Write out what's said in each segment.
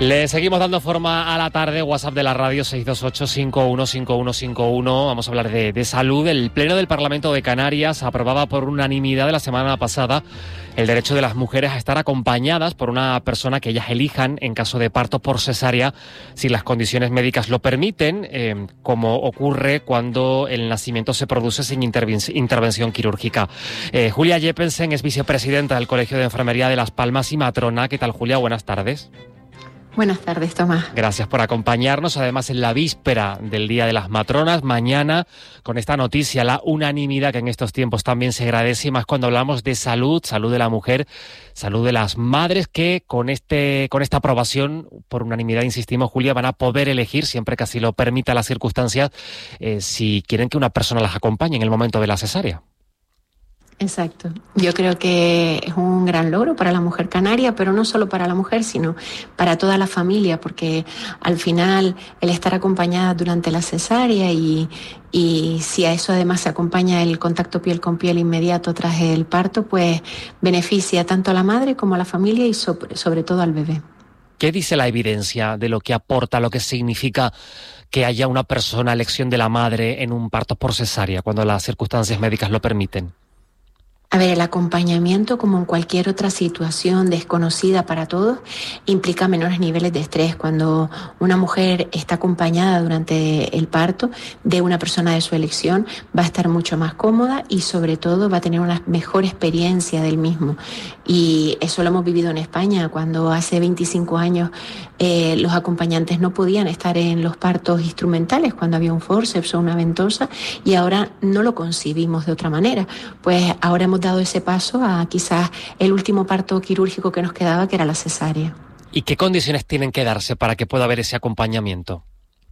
Le seguimos dando forma a la tarde. WhatsApp de la radio 628-515151. Vamos a hablar de salud. El Pleno del Parlamento de Canarias aprobaba por unanimidad de la semana pasada el derecho de las mujeres a estar acompañadas por una persona que ellas elijan en caso de parto por cesárea, si las condiciones médicas lo permiten, como ocurre cuando el nacimiento se produce sin intervención quirúrgica. Julia Jeppensen es vicepresidenta del Colegio de Enfermería de Las Palmas y matrona. ¿Qué tal, Julia? Buenas tardes. Buenas tardes, Tomás. Gracias por acompañarnos, además en la víspera del Día de las Matronas, mañana, con esta noticia, la unanimidad que en estos tiempos también se agradece, y más cuando hablamos de salud, salud de la mujer, salud de las madres, que con esta aprobación, por unanimidad, insistimos, Julia, van a poder elegir, siempre que así lo permita las circunstancias, si quieren que una persona las acompañe en el momento de la cesárea. Exacto. Yo creo que es un gran logro para la mujer canaria, pero no solo para la mujer, sino para toda la familia, porque al final el estar acompañada durante la cesárea y si a eso además se acompaña el contacto piel con piel inmediato tras el parto, pues beneficia tanto a la madre como a la familia y sobre todo al bebé. ¿Qué dice la evidencia de lo que aporta, lo que significa que haya una persona a elección de la madre en un parto por cesárea, cuando las circunstancias médicas lo permiten? A ver, el acompañamiento, como en cualquier otra situación desconocida para todos, implica menores niveles de estrés. Cuando una mujer está acompañada durante el parto de una persona de su elección, va a estar mucho más cómoda y sobre todo va a tener una mejor experiencia del mismo. Y eso lo hemos vivido en España, cuando hace 25 años los acompañantes no podían estar en los partos instrumentales, cuando había un forceps o una ventosa, y ahora no lo concibimos de otra manera. Pues ahora hemos dado ese paso a quizás el último parto quirúrgico que nos quedaba, que era la cesárea. ¿Y qué condiciones tienen que darse para que pueda haber ese acompañamiento?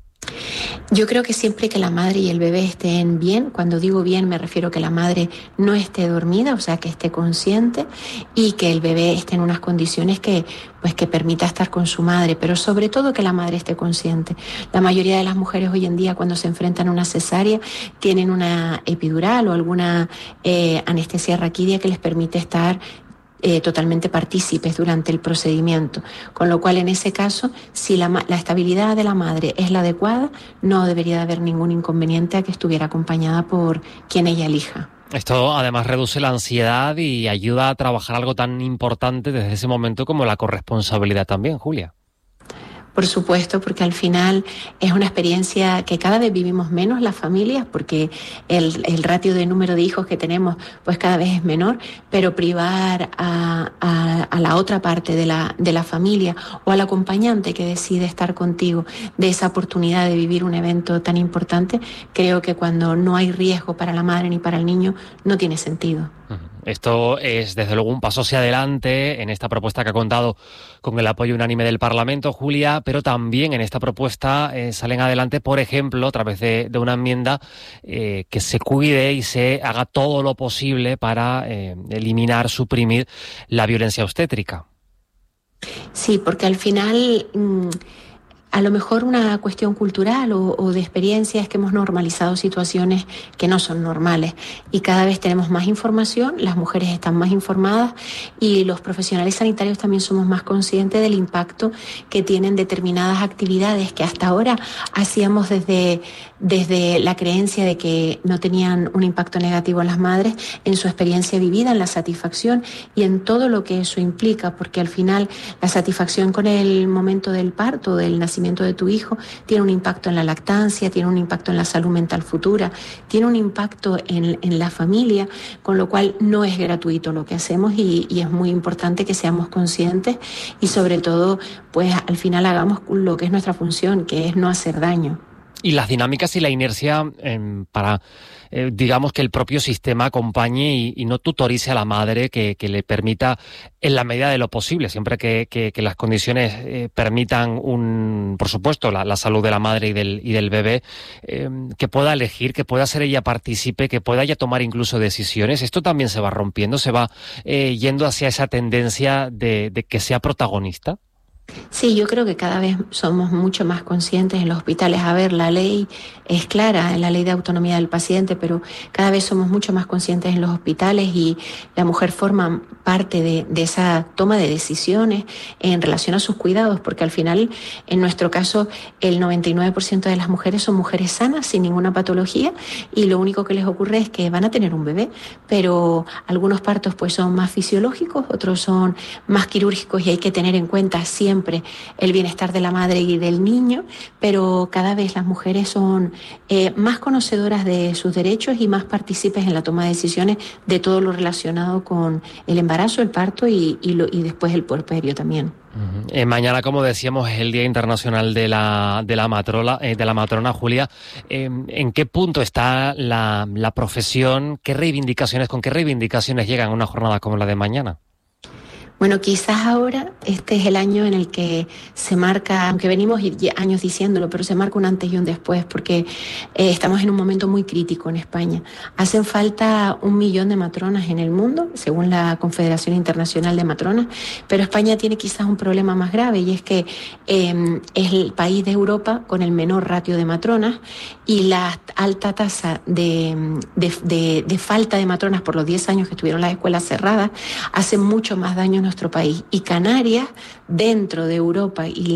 Yo creo que siempre que la madre y el bebé estén bien, cuando digo bien me refiero a que la madre no esté dormida, o sea, que esté consciente, y que el bebé esté en unas condiciones que permita estar con su madre, pero sobre todo que la madre esté consciente. La mayoría de las mujeres hoy en día, cuando se enfrentan a una cesárea, tienen una epidural o alguna anestesia raquídea que les permite estar totalmente partícipes durante el procedimiento, con lo cual en ese caso, si la estabilidad de la madre es la adecuada, no debería haber ningún inconveniente a que estuviera acompañada por quien ella elija. Esto además reduce la ansiedad y ayuda a trabajar algo tan importante desde ese momento como la corresponsabilidad también, Julia. Por supuesto, porque al final es una experiencia que cada vez vivimos menos las familias, porque el ratio de número de hijos que tenemos pues cada vez es menor, pero privar a la otra parte de la familia o al acompañante que decide estar contigo de esa oportunidad de vivir un evento tan importante, creo que cuando no hay riesgo para la madre ni para el niño, no tiene sentido. Esto es, desde luego, un paso hacia adelante en esta propuesta que ha contado con el apoyo unánime del Parlamento, Julia, pero también en esta propuesta salen adelante, por ejemplo, a través de una enmienda que se cuide y se haga todo lo posible para eliminar, suprimir la violencia obstétrica. Sí, porque al final a lo mejor una cuestión cultural o de experiencia es que hemos normalizado situaciones que no son normales y cada vez tenemos más información, las mujeres están más informadas y los profesionales sanitarios también somos más conscientes del impacto que tienen determinadas actividades que hasta ahora hacíamos desde la creencia de que no tenían un impacto negativo en las madres, en su experiencia vivida, en la satisfacción y en todo lo que eso implica, porque al final la satisfacción con el momento del parto, del nacimiento de tu hijo, tiene un impacto en la lactancia, tiene un impacto en la salud mental futura, tiene un impacto en la familia, con lo cual no es gratuito lo que hacemos y es muy importante que seamos conscientes y sobre todo pues al final hagamos lo que es nuestra función, que es no hacer daño. Y las dinámicas y la inercia para, digamos, que el propio sistema acompañe y no tutorice a la madre, que le permita, en la medida de lo posible, siempre que las condiciones permitan, por supuesto, la salud de la madre y del bebé, que pueda elegir, que pueda ser ella partícipe, que pueda ella tomar incluso decisiones. Esto también se va rompiendo, se va yendo hacia esa tendencia de que sea protagonista. Sí, yo creo que cada vez somos mucho más conscientes en los hospitales. A ver, la ley es clara, la ley de autonomía del paciente, pero cada vez somos mucho más conscientes en los hospitales y la mujer forma parte de esa toma de decisiones en relación a sus cuidados, porque al final, en nuestro caso, el 99% de las mujeres son mujeres sanas, sin ninguna patología, y lo único que les ocurre es que van a tener un bebé, pero algunos partos pues son más fisiológicos, otros son más quirúrgicos y hay que tener en cuenta siempre el bienestar de la madre y del niño, pero cada vez las mujeres son más conocedoras de sus derechos y más partícipes en la toma de decisiones de todo lo relacionado con el embarazo, el parto y después el puerperio también. Mañana, como decíamos, es el Día Internacional de la Matrona, Julia. ¿En qué punto está la profesión? ¿Con qué reivindicaciones llegan a una jornada como la de mañana? Bueno, quizás ahora este es el año en el que se marca, aunque venimos años diciéndolo, pero se marca un antes y un después, porque estamos en un momento muy crítico en España. Hacen falta 1 millón de matronas en el mundo, según la Confederación Internacional de Matronas, pero España tiene quizás un problema más grave y es que es el país de Europa con el menor ratio de matronas y la alta tasa de falta de matronas por los 10 años que estuvieron las escuelas cerradas hace mucho más daño a nuestro país. Y Canarias, dentro de Europa y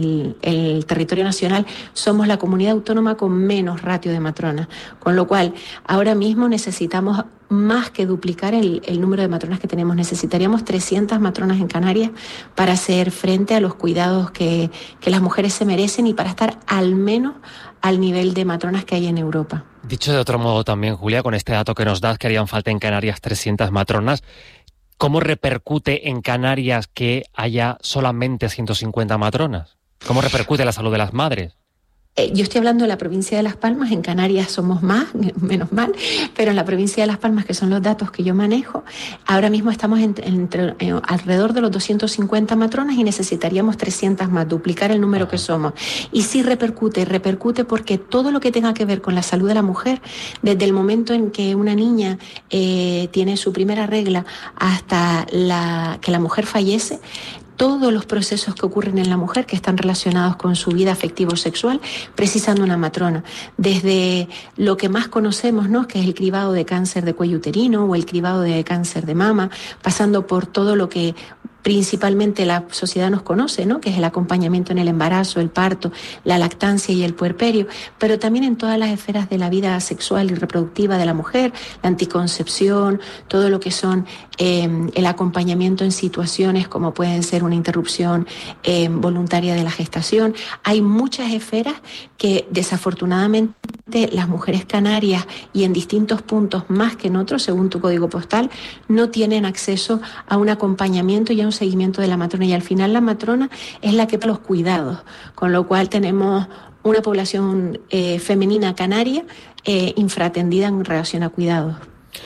el territorio nacional, somos la comunidad autónoma con menos ratio de matronas, con lo cual ahora mismo necesitamos más que duplicar el número de matronas que tenemos. Necesitaríamos 300 matronas en Canarias para hacer frente a los cuidados que las mujeres se merecen y para estar al menos al nivel de matronas que hay en Europa. Dicho de otro modo también, Julia, con este dato que nos das, que harían falta en Canarias 300 matronas, ¿cómo repercute en Canarias que haya solamente 150 matronas? ¿Cómo repercute la salud de las madres? Yo estoy hablando de la provincia de Las Palmas, en Canarias somos más, menos mal, pero en la provincia de Las Palmas, que son los datos que yo manejo, ahora mismo estamos alrededor de los 250 matronas y necesitaríamos 300 más, duplicar el número que somos. Y sí repercute porque todo lo que tenga que ver con la salud de la mujer, desde el momento en que una niña tiene su primera regla hasta que la mujer fallece, todos los procesos que ocurren en la mujer que están relacionados con su vida afectivo-sexual precisan de una matrona. Desde lo que más conocemos, ¿no?, que es el cribado de cáncer de cuello uterino o el cribado de cáncer de mama, pasando por todo lo que principalmente la sociedad nos conoce, ¿no?, que es el acompañamiento en el embarazo, el parto, la lactancia y el puerperio, pero también en todas las esferas de la vida sexual y reproductiva de la mujer, la anticoncepción, todo lo que son el acompañamiento en situaciones como pueden ser una interrupción voluntaria de la gestación. Hay muchas esferas que desafortunadamente las mujeres canarias y en distintos puntos más que en otros, según tu código postal, no tienen acceso a un acompañamiento y a un seguimiento de la matrona, y al final la matrona es la que los cuidados, con lo cual tenemos una población femenina canaria infraatendida en relación a cuidados.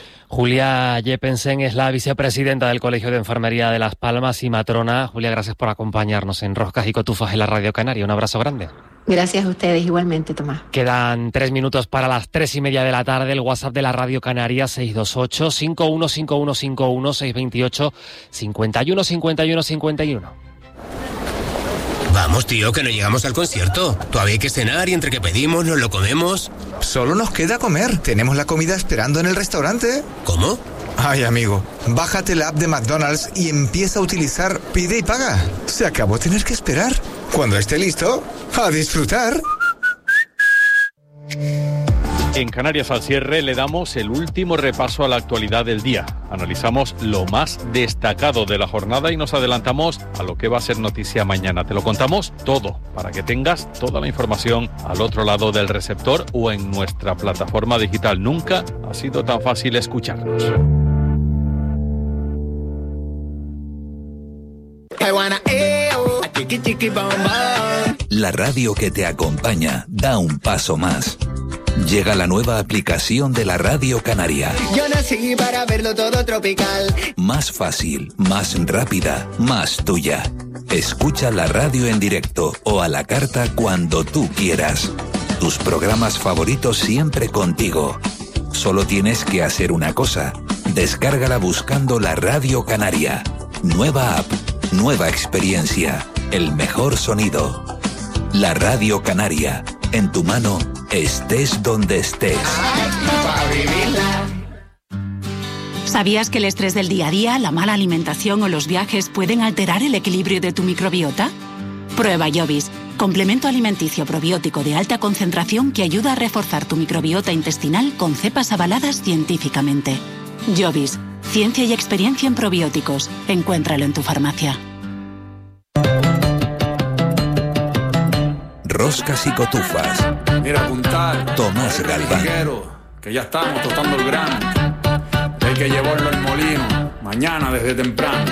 Julia Jepensen es la vicepresidenta del Colegio de Enfermería de Las Palmas y matrona. Julia, gracias por acompañarnos en Roscas y Cotufas en la Radio Canaria. Un abrazo grande. Gracias a ustedes, igualmente, Tomás. Quedan 3 minutos para las 3:30 de la tarde. El WhatsApp de la Radio Canaria, 628-515151, 628-515151. Vamos, tío, que no llegamos al concierto. Todavía hay que cenar y entre que pedimos nos lo comemos. Solo nos queda comer. Tenemos la comida esperando en el restaurante. ¿Cómo? Ay, amigo, bájate la app de McDonald's y empieza a utilizar Pide y Paga. Se acabó tener que esperar. Cuando esté listo, a disfrutar. En Canarias al cierre le damos el último repaso a la actualidad del día. Analizamos lo más destacado de la jornada y nos adelantamos a lo que va a ser noticia mañana. Te lo contamos todo para que tengas toda la información al otro lado del receptor o en nuestra plataforma digital. Nunca ha sido tan fácil escucharnos. La radio que te acompaña da un paso más. Llega la nueva aplicación de la Radio Canaria. Yo nací para verlo todo tropical. Más fácil, más rápida, más tuya. Escucha la radio en directo o a la carta cuando tú quieras. Tus programas favoritos siempre contigo. Solo tienes que hacer una cosa. Descárgala buscando la Radio Canaria. Nueva app. Nueva experiencia, el mejor sonido. La Radio Canaria, en tu mano, estés donde estés. ¿Sabías que el estrés del día a día, la mala alimentación o los viajes pueden alterar el equilibrio de tu microbiota? Prueba Jovis, complemento alimenticio probiótico de alta concentración que ayuda a reforzar tu microbiota intestinal con cepas avaladas científicamente. Jovis, ciencia y experiencia en probióticos. Encuéntralo en tu farmacia. Roscas y cotufas. Mira, apuntar. Tomás Galván. Que ya estamos tostando el grano. Hay que llevarlo al molino. Mañana desde temprano.